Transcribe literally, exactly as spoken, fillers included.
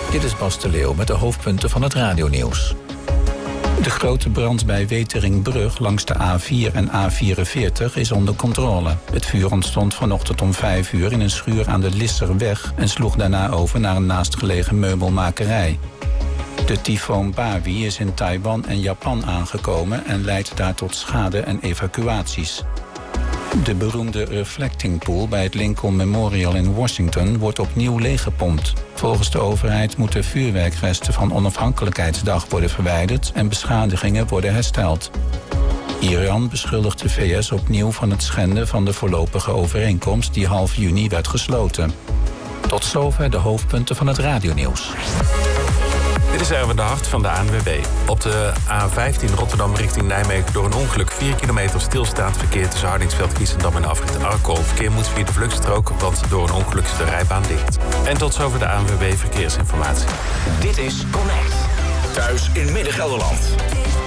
Dit is Bas de Leeuw met de hoofdpunten van het radionieuws. De grote brand bij Weteringbrug langs de A vier en A vierenveertig is onder controle. Het vuur ontstond vanochtend om vijf uur in een schuur aan de Lisserweg en sloeg daarna over naar een naastgelegen meubelmakerij. De tyfoon Bawi is in Taiwan en Japan aangekomen en leidt daar tot schade en evacuaties. De beroemde reflecting pool bij het Lincoln Memorial in Washington wordt opnieuw leeggepompt. Volgens de overheid moeten vuurwerkresten van Onafhankelijkheidsdag worden verwijderd en beschadigingen worden hersteld. Iran beschuldigt de V S opnieuw van het schenden van de voorlopige overeenkomst die half juni werd gesloten. Tot zover de hoofdpunten van het radionieuws. Dit is Erwin de Hart van de A N W B. Op de A vijftien Rotterdam richting Nijmegen door een ongeluk vier kilometer stilstaand verkeer tussen Hardingsveld, Giessendam en afrit Arkel. Het verkeer moet via de vluchtstrook, want door een ongeluk is de rijbaan dicht. En tot zover de A N W B Verkeersinformatie. Dit is Connect. Thuis in Midden-Gelderland.